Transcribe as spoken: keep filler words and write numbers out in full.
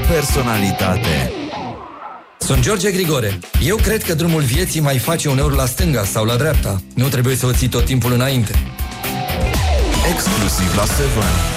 personalitate. Sunt George Grigore. Eu cred că drumul vieții mai face uneori la stânga sau la dreapta. Nu trebuie să o ții tot timpul înainte. Exclusiv la Seven.